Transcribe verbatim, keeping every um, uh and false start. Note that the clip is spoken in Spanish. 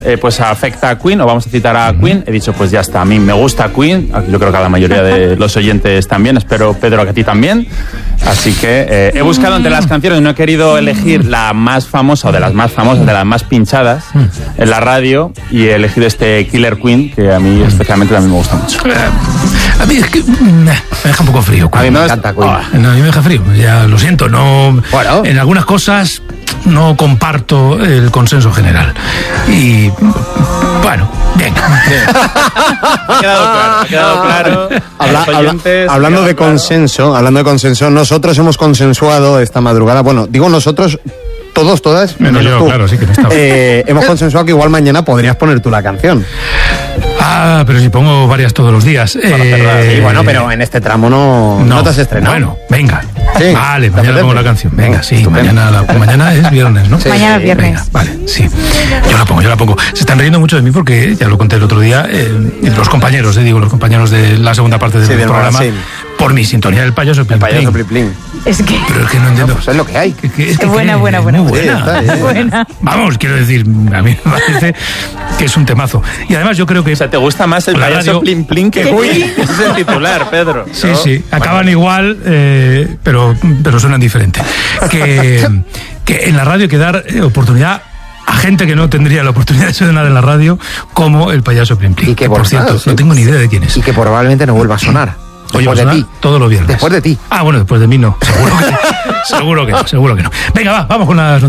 Eh, pues afecta a Queen, o vamos a citar a Queen. He dicho, pues ya está, a mí me gusta Queen, yo creo que a la mayoría de los oyentes también, espero, Pedro, que a ti también. Así que eh, he buscado entre las canciones, no he querido elegir la más famosa o de las más famosas, de las más pinchadas en la radio, y he elegido este Killer Queen, que a mí especialmente también me gusta mucho. A mí es que me deja un poco frío. A mí me encanta Queen. Oh, no, a mí me deja frío, ya lo siento, no. Bueno. En algunas cosas no comparto el consenso general. Y bueno, bien. Sí. Ha quedado claro, ha quedado claro. Habla, oyentes, habla, hablando de claro. consenso, hablando de consenso, nosotros hemos consensuado esta madrugada, bueno, digo nosotros, todos, todas, menos yo, tú. claro, sí que no estaba. Eh, hemos consensuado que igual mañana podrías poner tú la canción. Ah, pero si pongo varias todos los días. Eh, Sí, bueno, pero en este tramo no, no, no te has estrenado. Bueno, venga. Sí, vale, mañana pongo la canción. Venga, sí, estupendo. mañana, la, mañana es viernes, ¿no? Sí. Mañana es viernes. Venga, vale, sí. Yo la pongo, yo la pongo. Se están riendo mucho de mí porque, ya lo conté el otro día, eh, los compañeros, eh, digo, los compañeros de la segunda parte del Sí, del programa, magazine. por mi sintonía del payaso Plin Payaso Plin. Plin Plin. Es que... Pero es que no entiendo. Pues es lo que hay. Que- que- es que Buena, que- buena, es buena, muy buena. buena. Sí, está bien. Buena. Vamos, quiero decir, a mí me parece que es un temazo. Y además yo creo que... O sea, ¿te gusta más el La payaso radio- Plin Plin que Queen? Ese es el titular, Pedro. Sí, ¿no? sí, acaban igual, eh, pero, pero suenan diferente. Que, que en la radio hay que dar eh, oportunidad a gente que no tendría la oportunidad de sonar en la radio, como el payaso Plin Plin. Y que por por- cierto, claro, sí. no tengo ni idea de quién es. Y que probablemente no vuelva a sonar. Oye, Después de ¿va a ti. sonar todos los viernes. Después de ti. Ah, bueno, después de mí no. Seguro que, seguro que no, seguro que no. Venga, va, vamos con las noticias.